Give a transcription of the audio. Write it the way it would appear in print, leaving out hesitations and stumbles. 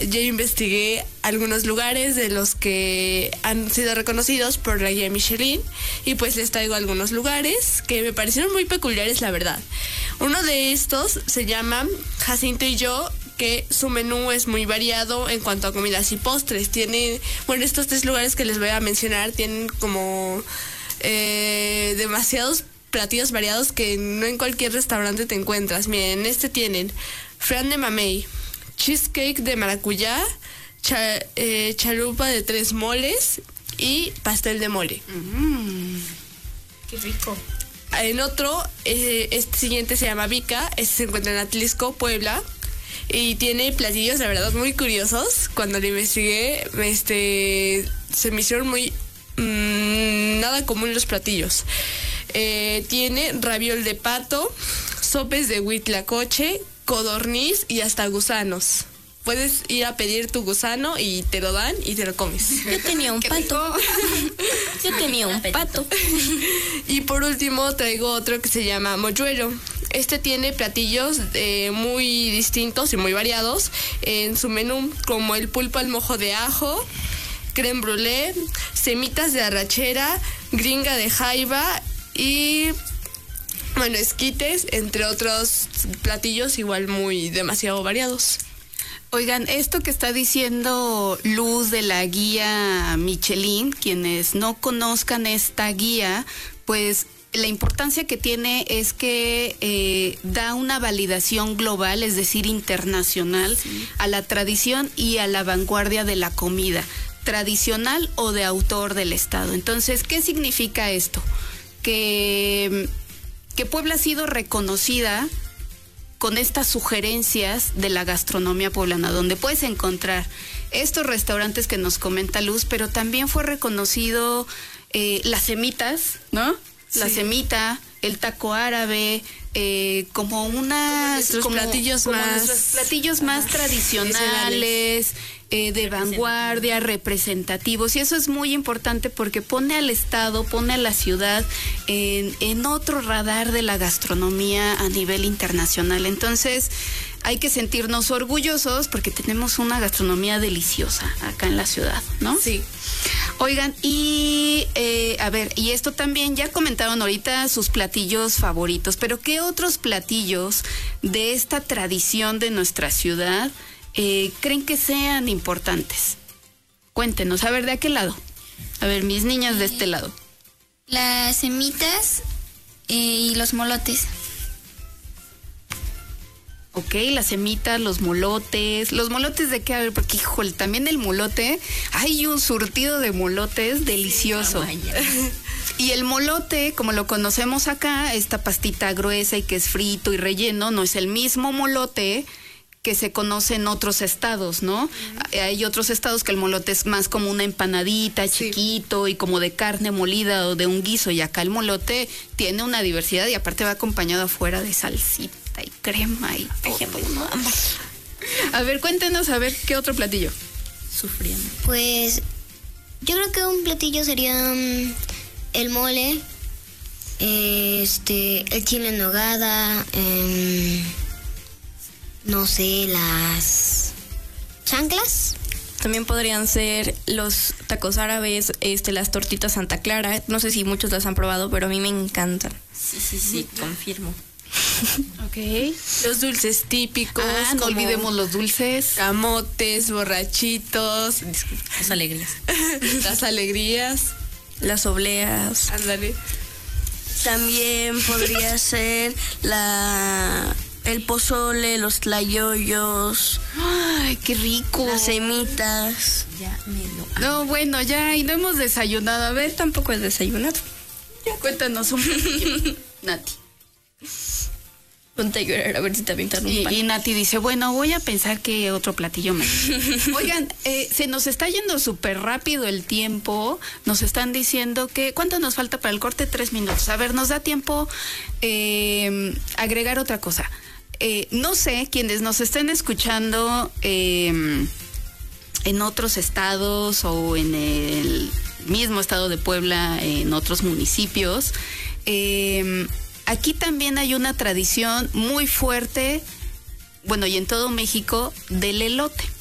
yo investigué algunos lugares de los que han sido reconocidos por la guía Michelin y pues les traigo algunos lugares que me parecieron muy peculiares, la verdad. Uno de estos se llama Jacinto y yo, que su menú es muy variado en cuanto a comidas y postres. Tiene, bueno, estos 3 lugares que les voy a mencionar tienen como demasiados platillos variados que no en cualquier restaurante te encuentras. Miren, tienen flan de mamey, cheesecake de maracuyá, chalupa de 3 moles y pastel de mole. Qué rico. En otro, este siguiente se llama Vica, se encuentra en Atlisco, Puebla, y tiene platillos, la verdad, muy curiosos. Cuando lo investigué, se me hicieron muy nada común los platillos. Tiene raviol de pato, sopes de huitlacoche, codorniz y hasta gusanos. Puedes ir a pedir tu gusano y te lo dan y te lo comes. Yo tenía un pato. Yo tenía un pato. Y por último traigo otro que se llama Mochuelo. Tiene platillos muy distintos y muy variados en su menú, como el pulpo al mojo de ajo, crème brûlée, semitas de arrachera, gringa de jaiba y, bueno, esquites, entre otros platillos igual muy demasiado variados. Oigan, esto que está diciendo Luz de la guía Michelin, quienes no conozcan esta guía, pues la importancia que tiene es que da una validación global, es decir, internacional, sí, a la tradición y a la vanguardia de la comida, tradicional o de autor del Estado. Entonces, ¿qué significa esto? Que Puebla ha sido reconocida con estas sugerencias de la gastronomía poblana, donde puedes encontrar estos restaurantes que nos comenta Luz, pero también fue reconocido las semitas, ¿no? Sí. La semita, el taco árabe, como nuestros platillos más tradicionales, de vanguardia, representativos, y eso es muy importante porque pone al Estado, pone a la ciudad en otro radar de la gastronomía a nivel internacional. Entonces hay que sentirnos orgullosos porque tenemos una gastronomía deliciosa acá en la ciudad, ¿no? Sí. Oigan, y a ver, y esto también, ya comentaron ahorita sus platillos favoritos, pero ¿qué otros platillos de esta tradición de nuestra ciudad creen que sean importantes? Cuéntenos, a ver, ¿de aquel lado? A ver, mis niñas de este lado. Las semitas y los molotes. Ok, las semitas, los molotes. ¿Los molotes de qué? A ver, porque, híjole, también el molote, hay un surtido de molotes delicioso. Y el molote, como lo conocemos acá, esta pastita gruesa y que es frito y relleno, no es el mismo molote que se conoce en otros estados, ¿no? Hay otros estados que el molote es más como una empanadita, chiquito, y como de carne molida o de un guiso, y acá el molote tiene una diversidad y aparte va acompañado afuera de salsita y crema y todo. A ver, cuéntenos, a ver, ¿qué otro platillo? Sufriendo. Pues yo creo que un platillo sería el mole, el chile en nogada, no sé, las chanclas. También podrían ser los tacos árabes, las tortitas Santa Clara. No sé si muchos las han probado, pero a mí me encantan. Sí, confirmo. Ok. Los dulces típicos. No olvidemos los dulces. Camotes, borrachitos. Las alegrías. Las alegrías. Las obleas. Ándale. También podría ser el pozole, los tlayoyos. Ay, qué rico. Las semitas. Ya me lo... No, bueno, ya, y no hemos desayunado. A ver, Tampoco es desayunado. cuéntanos un poquito, Nati. Ponte a llorar a ver si te avientan un pan. Y Nati dice, bueno, voy a pensar que otro platillo me... Oigan, se nos está yendo súper rápido el tiempo. Nos están diciendo que... ¿Cuánto nos falta para el corte? 3 minutos. A ver, nos da tiempo agregar otra cosa. No sé, quienes nos estén escuchando en otros estados o en el mismo estado de Puebla, en otros municipios, aquí también hay una tradición muy fuerte, bueno, y en todo México, del elote.